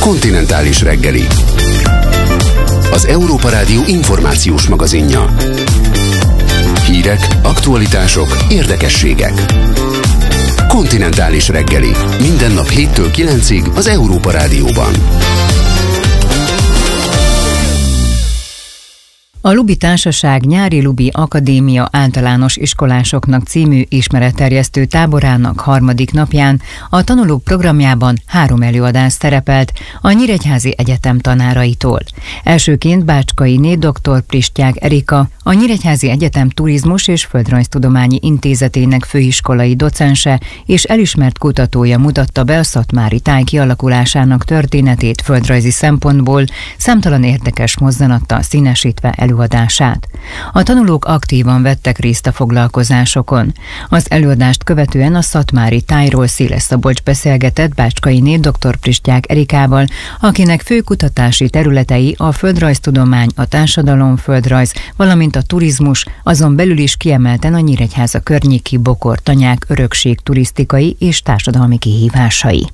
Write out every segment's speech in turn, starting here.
Kontinentális reggeli. Az Európa Rádió információs magazinja. Hírek, aktualitások, érdekességek. Kontinentális reggeli. Minden nap 7-től 9-ig az Európa Rádióban. A Lubi Társaság Nyári Lubi Akadémia általános iskolásoknak című ismeretterjesztő táborának harmadik napján a tanulók programjában 3 előadás szerepelt a Nyíregyházi Egyetem tanáraitól. Elsőként Bácskainé dr. Pristyák Erika, a Nyíregyházi Egyetem Turizmus és Földrajztudományi Intézetének főiskolai docense és elismert kutatója mutatta be a szatmári táj kialakulásának történetét földrajzi szempontból, számtalan érdekes mozzanattal színesítve előadását. A tanulók aktívan vettek részt a foglalkozásokon. Az előadást követően a szatmári tájról Széles Szabolcs beszélgetett Bácskainé dr. Pristyák Erikával, akinek fő kutatási területei a földrajztudomány, a társadalomföldrajz, valamint a turizmus, azon belül is kiemelten a Nyíregyháza környéki bokor-tanyák örökség turisztikai és társadalmi kihívásai.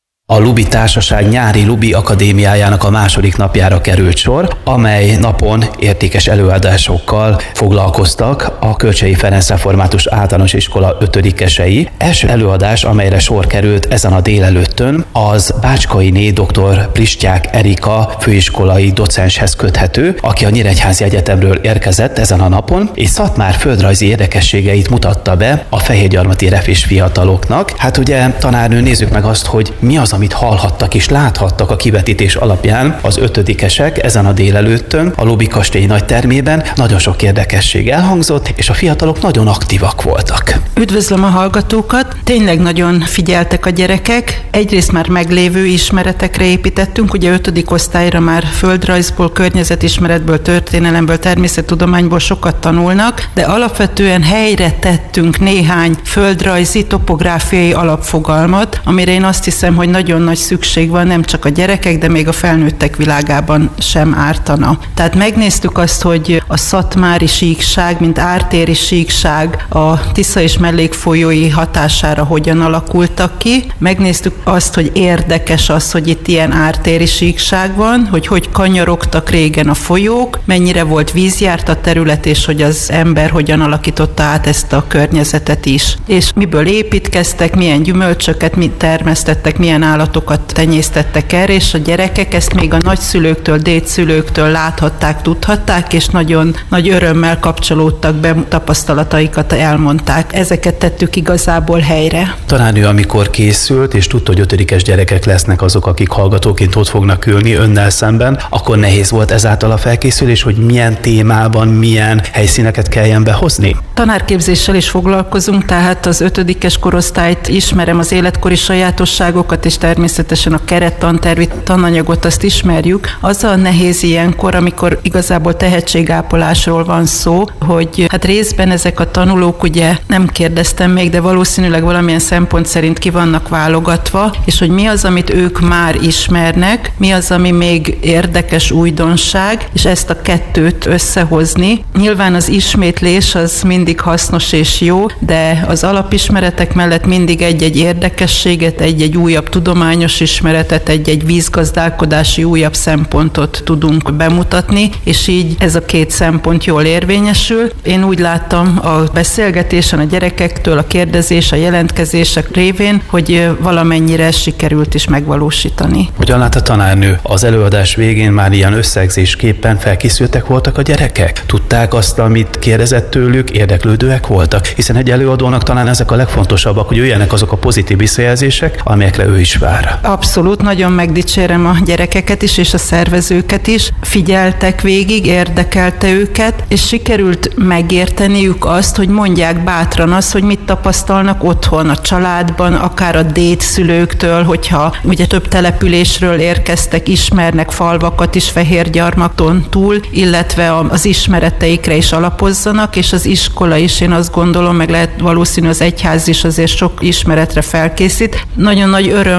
A Lubi Társaság Nyári Lubi Akadémiájának a második napjára került sor, amely napon értékes előadásokkal foglalkoztak a Kölcsei Ferenc Református Általános Iskola 5-esei. Első előadás, amelyre sor került ezen a délelőttön, az Bácskainé dr. Pristyák Erika főiskolai docenshez köthető, aki a Nyíregyházi Egyetemről érkezett ezen a napon, és Szatmár földrajzi érdekességeit mutatta be a fehérgyarmati refés fiataloknak. Hát ugye, tanárnő, nézzük meg azt, hogy mi az, amit hallhattak és láthattak a kivetítés alapján az 5-esek ezen a délelőttön a Lubi kastély nagy termében. Nagyon sok érdekesség elhangzott, és a fiatalok nagyon aktívak voltak. Üdvözlöm a hallgatókat! Tényleg nagyon figyeltek a gyerekek. Egyrészt már meglévő ismeretekre építettünk, ugye 5. osztályra már földrajzból, környezetismeretből, történelemből, természettudományból sokat tanulnak, de alapvetően helyre tettünk néhány földrajzi, topográfiai alapfogalmat, amire én azt hiszem, hogy nagyon nagy szükség van, nem csak a gyerekek, de még a felnőttek világában sem ártana. Tehát megnéztük azt, hogy a szatmári síkság, mint ártéri síkság a Tisza és mellékfolyói hatására hogyan alakultak ki. Megnéztük azt, hogy érdekes az, hogy itt ilyen ártéri síkság van, hogy kanyarogtak régen a folyók, mennyire volt vízjárt a terület, és hogy az ember hogyan alakította át ezt a környezetet is. És miből építkeztek, milyen gyümölcsöket mit termesztettek, milyen állatokat tenyésztettek erre, és a gyerekek ezt még a nagyszülőktől, dédszülőktől láthatták, tudhatták, és nagyon nagy örömmel kapcsolódtak be, tapasztalataikat elmondták. Ezeket tettük igazából helyre. Tanárnő, amikor készült, és tudta, hogy 5-es gyerekek lesznek azok, akik hallgatóként ott fognak ülni önnel szemben, akkor nehéz volt ezáltal a felkészülés, hogy milyen témában, milyen helyszíneket kelljen behozni? Tanárképzéssel is foglalkozunk, tehát az 5-es korosztályt ismerem, az életkori sajátosságokat, és természetesen a kerettantervi tananyagot azt ismerjük. Az a nehéz ilyenkor, amikor igazából tehetségápolásról van szó, hogy hát részben ezek a tanulók, ugye nem kérdeztem még, de valószínűleg valamilyen szempont szerint ki vannak válogatva, és hogy mi az, amit ők már ismernek, mi az, ami még érdekes újdonság, és ezt a kettőt összehozni. Nyilván az ismétlés az mindig hasznos és jó, de az alapismeretek mellett mindig egy-egy érdekességet, egy-egy újabb tudományos ismeretet, egy-egy vízgazdálkodási újabb szempontot tudunk bemutatni, és így ez a két szempont jól érvényesül. Én úgy láttam a beszélgetésen a gyerekektől, a kérdezés, a jelentkezések révén, hogy valamennyire sikerült is megvalósítani. Hogyan lát a tanárnő? Az előadás végén már ilyen összegzésképpen felkészültek voltak a gyerekek? Tudták azt, amit kérdezett tőlük, érdeklődőek voltak? Hiszen egy előadónak talán ezek a legfontosabbak, hogy jöjjenek azok a pozitív visszajelzések, amelyekre ő is vár. Abszolút, nagyon megdicsérem a gyerekeket is, és a szervezőket is. Figyeltek végig, érdekelte őket, és sikerült megérteniük azt, hogy mondják bátran azt, hogy mit tapasztalnak otthon, a családban, akár a dédszülőktől, hogyha ugye több településről érkeztek, ismernek falvakat is Fehérgyarmaton túl, illetve az ismereteikre is alapozzanak, és az iskola is, én azt gondolom, meg lehet valószínű az egyház is azért sok ismeretre felkészít. Nagyon nagy öröm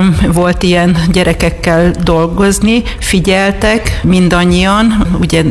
öröm volt ilyen gyerekekkel dolgozni, figyeltek mindannyian, ugye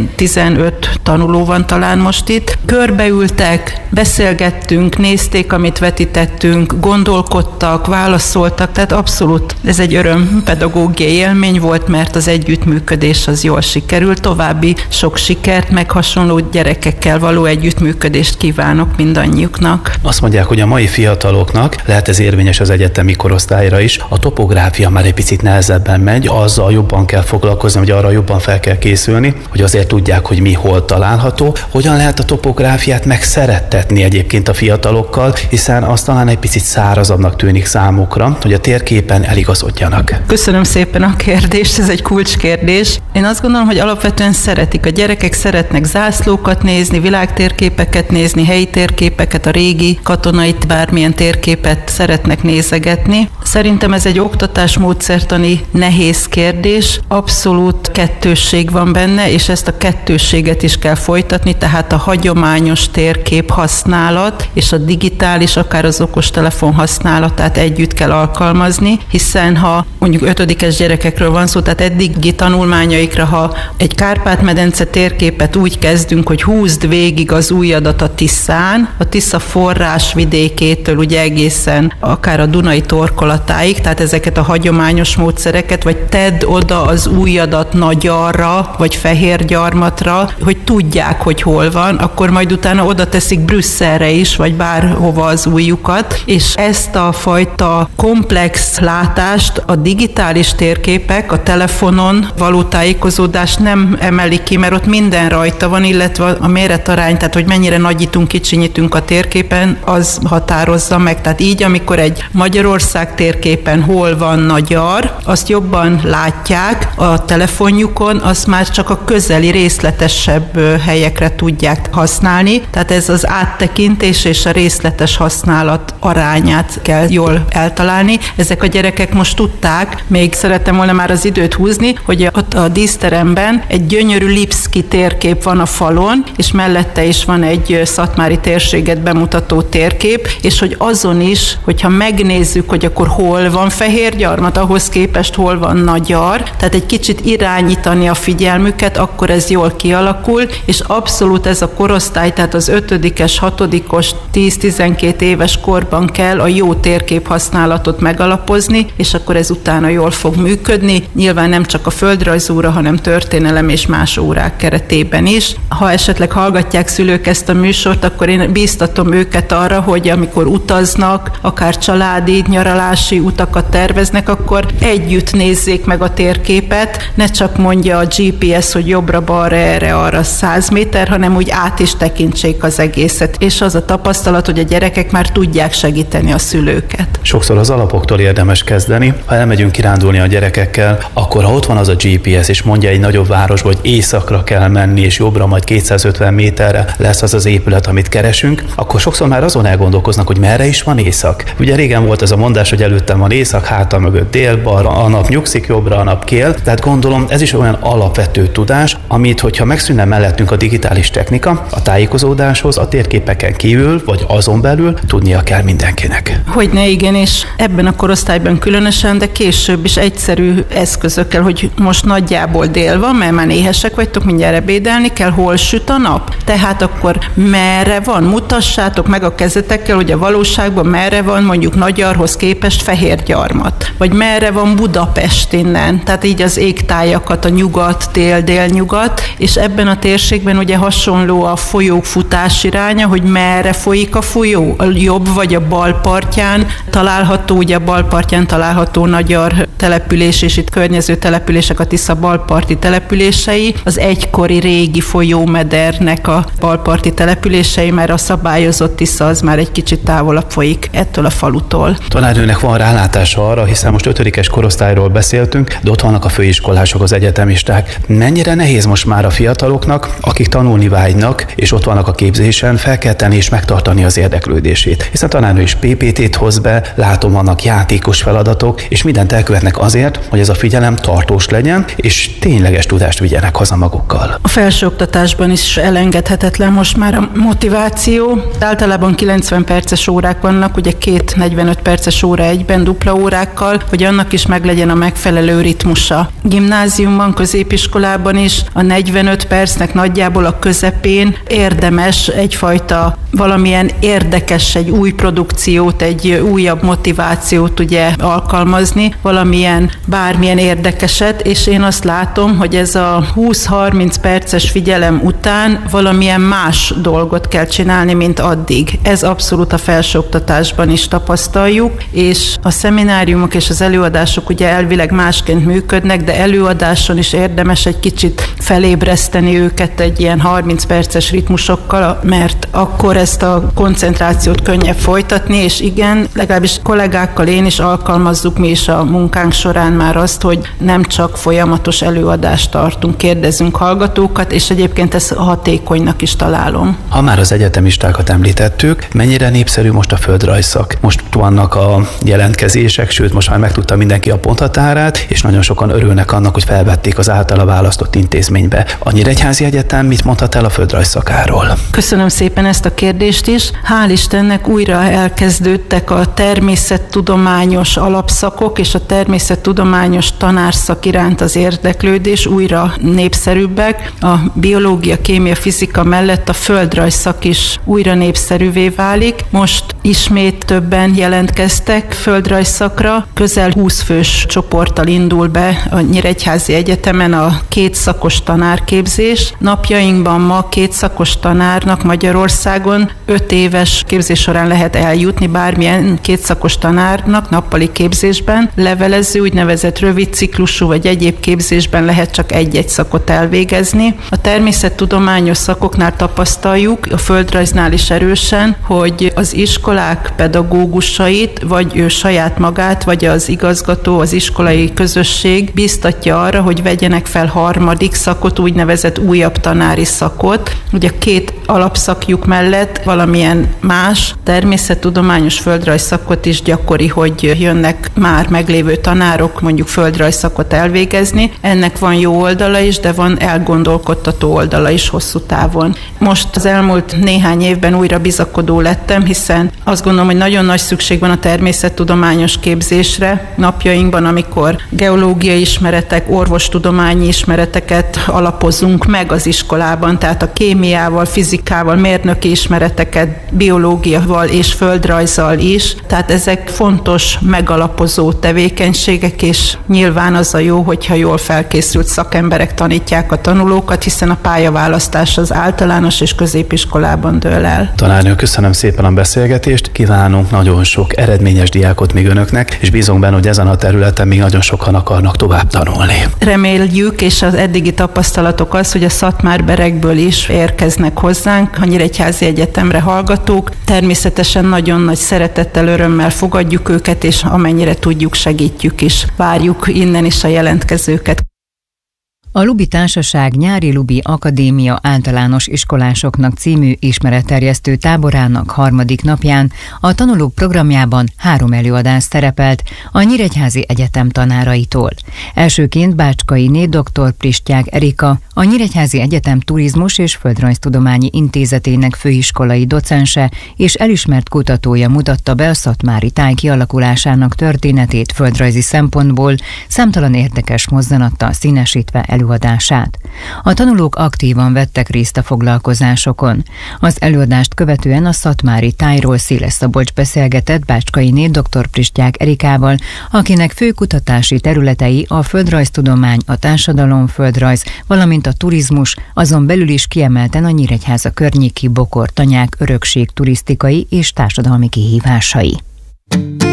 15 tanuló van talán most itt, körbeültek, beszélgettünk, nézték, amit vetítettünk, gondolkodtak, válaszoltak, tehát abszolút ez egy pedagógiai élmény volt, mert az együttműködés az jól sikerült, további sok sikert, meg hasonló gyerekekkel való együttműködést kívánok mindannyiuknak. Azt mondják, hogy a mai fiataloknak, lehet ez érvényes az egyetemi korosztályra is, a topográfia már egy picit nehezebben megy, azzal jobban kell foglalkozni, hogy arra jobban fel kell készülni, hogy azért tudják, hogy mi hol található. Hogyan lehet a topográfiát megszerettetni egyébként a fiatalokkal, hiszen az talán egy picit szárazabbnak tűnik számukra, hogy a térképen eligazodjanak. Köszönöm szépen a kérdést, ez egy kulcskérdés. Én azt gondolom, hogy alapvetően szeretik. A gyerekek szeretnek zászlókat nézni, világtérképeket nézni, helyi térképeket, a régi katonai bármilyen térképet szeretnek nézegetni. Szerintem ez egy oktatásmódszertani nehéz kérdés. Abszolút kettősség van benne, és ezt a kettősséget is kell folytatni, tehát a hagyományos térkép használat és a digitális, akár az okostelefon használatát együtt kell alkalmazni, hiszen ha mondjuk 5-es gyerekekről van szó, tehát eddigi tanulmányaikra, ha egy Kárpát-medence térképet úgy kezdünk, hogy húzd végig az ujjadat a Tiszán, a Tisza forrás vidékétől ugye egészen akár a Dunai torkolatáig, tehát ezeket a hagyományos módszereket, vagy tedd oda az ujjadat Nagyarra, vagy Fehérgyarmatra, hogy tudják, hogy hol van, akkor majd utána oda teszik Brüsszelre is, vagy bárhova az ujjukat, és ezt a fajta komplex látást a digitális térképek, a telefonon való tájékozódás nem emeli ki, mert ott minden rajta van, illetve a méretarány, tehát hogy mennyire nagyítunk, kicsinyítünk a térképen, az határozza meg. Tehát így, amikor egy Magyarország térképen hol van Nagyar, azt jobban látják a telefonjukon, azt már csak a közeli, részletesebb helyekre tudják használni. Tehát ez az áttekintés és a részletes használat arányát kell jól eltalálni. Ezek a gyerekek most tudták, még szerettem volna már az időt húzni, hogy ott a díszteremben egy gyönyörű Lipszki térkép van a falon, és mellette is van egy szatmári térséget bemutató térkép, és hogy azon is, hogyha megnézzük, hogy akkor hol van Fehérgyarmat, ahhoz képest hol van Nagyar, tehát egy kicsit irányítani a figyelmüket, akkor ez jól kialakul, és abszolút ez a korosztály, tehát az 5-es, 6-os, 10-12 éves korban kell a jó térkép használatot megalapozni, és akkor ez utána jól fog működni. Nyilván nem csak a földrajzóra, hanem történelem és más órák keretében is. Ha esetleg hallgatják szülők ezt a műsort, akkor én bíztatom őket arra, hogy amikor utaznak, akár családi, nyaralási utakat terveznek, akkor együtt nézzék meg a térképet, ne csak mondja a GPS, hogy jobbra-balra, erre-arra 100 méter, hanem úgy át is tekintsék az egészet. És az a tapasztalat, hogy a gyerekek már tudják segíteni a szülőket. Sokszor az alapoktól érdemes kezdeni. Ha elmegyünk kirándulni a gyerekekkel, akkor ha ott van az a GPS, és mondja egy nagyobb városba, hogy északra kell menni, és jobbra majd 250 méterre lesz az az épület, amit keresünk, akkor sokszor már azon elgondolkoznak, hogy merre is van észak. Ugye régen volt ez a mondás, hogy előttem van észak, hátam mögött dél-balra, a nap nyugszik, jobbra a nap kél. Tehát gondolom, ez is olyan alapvető tudás, amit, hogyha megszűnne mellettünk a digitális technika, a tájékozódáshoz, a térképeken kívül, vagy azon belül tudnia kell mindenkinek. Hogyne, igen, és ebben a korosztályban különösen, de később is egyszerű eszközökkel, hogy most nagyjából dél van, mert már éhesek vagytok, mindjárt ebédelni kell, hol süt a nap. Tehát akkor merre van? Mutassátok meg a kezetekkel, hogy a valóságban merre van mondjuk Nagyarhoz képest Fehérgyarmat. Vagy merre van Budapest innen. Tehát így az égtájakat, a nyugat, dél, délnyugat, és ebben a térségben ugye hasonló a folyók futás iránya, hogy merre folyik a folyó. A jobb vagy a bal partján található, ugye a bal partján található Nagyar település, és itt környező települések, a Tisza balparti települései, az egykori régi folyómedernek a balparti települései, mert a szabályozott Tisza az már egy kicsit távolabb folyik ettől a falutól. Tanárnőnek van rálátása arra, hiszen most 5-es korosztályról beszéltünk, de ott vannak a főiskolások, az egyetemisták. Mennyire nehéz most már a fiataloknak, akik tanulni vágynak, és ott vannak a képzésen, fel kell tenni és megtartani az érdeklődését. Hiszen tanárnő is PPT-t hoz be, látom, vannak játékos feladatok, és mindent elkövetnek azért, hogy ez a figyelem tartós legyen, és tényleges tudást vigyenek haza magukkal. A felsőoktatásban is elengedhetetlen most már a motiváció. Általában 90 perces órák vannak, ugye 2 45 perces óra egyben, dupla órák, kollégákkal, hogy annak is meglegyen a megfelelő ritmusa. Gimnáziumban, középiskolában is a 45 percnek nagyjából a közepén érdemes egyfajta valamilyen érdekes, egy új produkciót, egy újabb motivációt ugye alkalmazni, valamilyen bármilyen érdekeset, és én azt látom, hogy ez a 20-30 perces figyelem után valamilyen más dolgot kell csinálni, mint addig. Ez abszolút a felsőoktatásban is tapasztaljuk, és a szemináriumok és az előadások ugye elvileg másként működnek, de előadáson is érdemes egy kicsit felébreszteni őket egy ilyen 30 perces ritmusokkal, mert akkor ezt a koncentrációt könnyebb folytatni, és igen, legalábbis kollégákkal én is alkalmazzuk mi is a munkánk során már azt, hogy nem csak folyamatos előadást tartunk, kérdezünk hallgatókat, és egyébként ezt hatékonynak is találom. Ha már az egyetemistákat említettük, mennyire népszerű most a földrajzszak? Most vannak a jelentkezések, sőt most már megtudta mindenki a ponthatárát, és nagyon sokan örülnek annak, hogy felvették az általa választott intézménybe. A Nyíregyházi Egyetem mit mondhat el a földrajzszakáról? Köszönöm szépen ezt a kérdést is. Hál' Istennek újra elkezdődtek a természettudományos alapszakok és a természettudományos tanárszak iránt az érdeklődés, újra népszerűbbek. A biológia, kémia, fizika mellett a földrajzszak is újra népszerűvé válik. Most ismét többen jelentkeztek földrajzszakra. Közel 20 fős csoporttal indul be a Nyíregyházi Egyetemen a kétszakos tanárképzés. Napjainkban ma kétszakos tanárnak Magyarországon 5 éves képzés során lehet eljutni bármilyen kétszakos tanárnak nappali képzésben. Levelező, úgynevezett rövid ciklusú vagy egyéb képzésben lehet csak egy-egy szakot elvégezni. A természettudományos szakoknál tapasztaljuk, a földrajznál is erősen, hogy az iskolák pedagógusait, vagy ő saját magát, vagy az igazgató, az iskolai közösség biztatja arra, hogy vegyenek fel harmadik szakot, úgynevezett újabb tanári szakot. Ugye 2 alapszakjuk mellett valamilyen más természettudományos földrajzszakot is gyakori, hogy jönnek már meglévő tanárok mondjuk földrajzszakot elvégezni. Ennek van jó oldala is, de van elgondolkodtató oldala is hosszú távon. Most az elmúlt néhány évben újra bizakodó lettem, hiszen azt gondolom, hogy nagyon nagy szükség van a természettudományos képzésre napjainkban, amikor geológiai ismeretek, orvostudományi ismereteket alapozunk meg az iskolában, tehát a kémiával, fizikával, mérnöki ismereteket, biológiával és földrajzzal is. Tehát ezek fontos, megalapozó tevékenységek, és nyilván az a jó, hogyha jól felkészült szakemberek tanítják a tanulókat, hiszen a pályaválasztás az általános és középiskolában dől el. Tanárnő, köszönöm szépen a beszélgetést, kívánunk nagyon sok eredményes diákot még önöknek, és bízunk benne, hogy ezen a területen még nagyon sokan akarnak tovább tanulni. Reméljük, és az eddigi tapasztalatok az, hogy a szatmárberekből is érkeznek hozzánk, a Nyíregyházi Egyetemre hallgatók. Természetesen nagyon nagy szeretettel, örömmel fogadjuk őket, és amennyire tudjuk, segítjük is. Várjuk innen is a jelentkezőket. A Lubi Társaság Nyári Lubi Akadémia általános iskolásoknak című ismeretterjesztő táborának harmadik napján a tanulók programjában 3 előadás szerepelt a Nyíregyházi Egyetem tanáraitól. Elsőként Bácskainé dr. Pristyák Erika, a Nyíregyházi Egyetem Turizmus és Földrajztudományi Intézetének főiskolai docense és elismert kutatója mutatta be a szatmári táj kialakulásának történetét földrajzi szempontból, számtalan érdekes mozzanattal színesítve előadását. A tanulók aktívan vettek részt a foglalkozásokon. Az előadást követően a szatmári tájról Széles Szabolcs beszélgetett Bácskainé dr. Pristyák Erikával, akinek fő kutatási területei a földrajztudomány, a társadalomföldrajz, valamint a turizmus, azon belül is kiemelten a Nyíregyháza környéki bokor-tanyák örökség turisztikai és társadalmi kihívásai.